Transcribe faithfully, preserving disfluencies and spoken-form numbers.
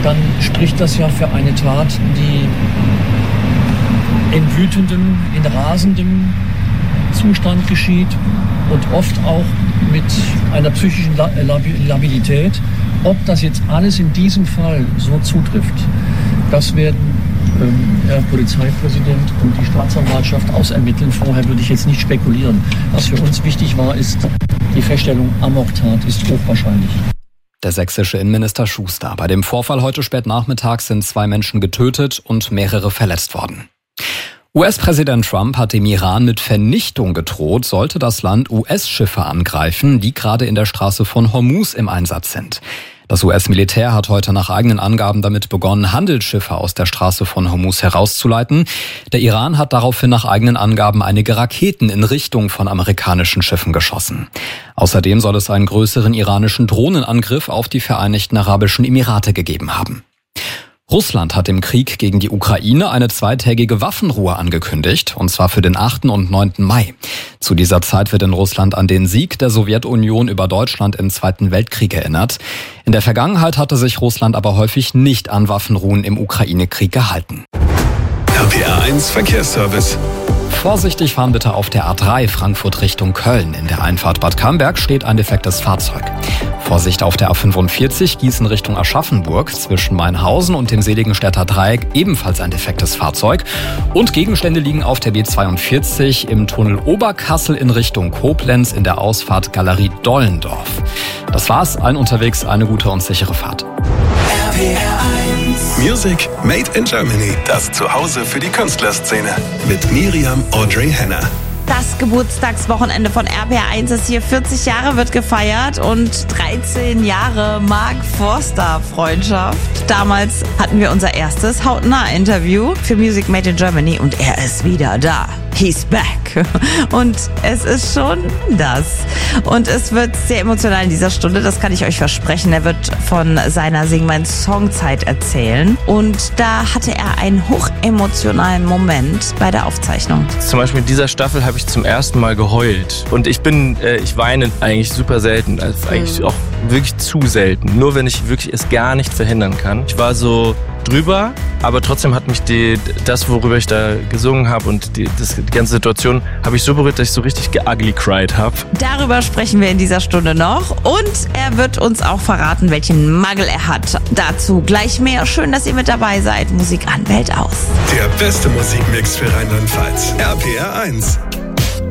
dann spricht das ja für eine Tat, die in wütendem, in rasendem Zustand geschieht und oft auch mit einer psychischen Labilität. Ob das jetzt alles in diesem Fall so zutrifft, das werden ähm, Herr Polizeipräsident und die Staatsanwaltschaft ausermitteln. Vorher würde ich jetzt nicht spekulieren. Was für uns wichtig war, ist die Feststellung, Amoktat ist hochwahrscheinlich. Der sächsische Innenminister Schuster. Bei dem Vorfall heute spät nachmittags sind zwei Menschen getötet und mehrere verletzt worden. U S-Präsident Trump hat dem Iran mit Vernichtung gedroht, sollte das Land U S-Schiffe angreifen, die gerade in der Straße von Hormuz im Einsatz sind. Das U S-Militär hat heute nach eigenen Angaben damit begonnen, Handelsschiffe aus der Straße von Hormuz herauszuleiten. Der Iran hat daraufhin nach eigenen Angaben einige Raketen in Richtung von amerikanischen Schiffen geschossen. Außerdem soll es einen größeren iranischen Drohnenangriff auf die Vereinigten Arabischen Emirate gegeben haben. Russland hat im Krieg gegen die Ukraine eine zweitägige Waffenruhe angekündigt, und zwar für den achten und neunten Mai. Zu dieser Zeit wird in Russland an den Sieg der Sowjetunion über Deutschland im Zweiten Weltkrieg erinnert. In der Vergangenheit hatte sich Russland aber häufig nicht an Waffenruhen im Ukraine-Krieg gehalten. R P R eins Verkehrsservice. Vorsichtig fahren bitte auf der A drei Frankfurt Richtung Köln. In der Einfahrt Bad Camberg steht ein defektes Fahrzeug. Vorsicht auf der A fünfundvierzig Gießen Richtung Aschaffenburg. Zwischen Mainhausen und dem Seligenstädter Dreieck ebenfalls ein defektes Fahrzeug. Und Gegenstände liegen auf der B zweiundvierzig im Tunnel Oberkassel in Richtung Koblenz in der Ausfahrt Galerie Dollendorf. Das war's. Allen unterwegs eine gute und sichere Fahrt. R P R eins. Music Made in Germany. Das Zuhause für die Künstlerszene. Mit Miriam Audrey Henner. Das Geburtstagswochenende von R P R eins ist hier. vierzig Jahre wird gefeiert und dreizehn Jahre Mark Forster Freundschaft. Damals hatten wir unser erstes Hautnah-Interview für Music Made in Germany und er ist wieder da. He's back. Und es ist schon das. Und es wird sehr emotional in dieser Stunde, das kann ich euch versprechen. Er wird von seiner Sing mein Songzeit erzählen. Und da hatte er einen hochemotionalen Moment bei der Aufzeichnung. Zum Beispiel in dieser Staffel habe ich zum ersten Mal geheult. Und ich bin, äh, ich weine eigentlich super selten. Also eigentlich mhm. auch wirklich zu selten. Nur wenn ich wirklich es gar nicht verhindern kann. Ich war so drüber, aber trotzdem hat mich die, das, worüber ich da gesungen habe und die, das, die ganze Situation, habe ich so berührt, dass ich so richtig geugly cried habe. Darüber sprechen wir in dieser Stunde noch und er wird uns auch verraten, welchen Mangel er hat. Dazu gleich mehr. Schön, dass ihr mit dabei seid. Musik an, Welt aus. Der beste Musikmix für Rheinland-Pfalz. R P R eins.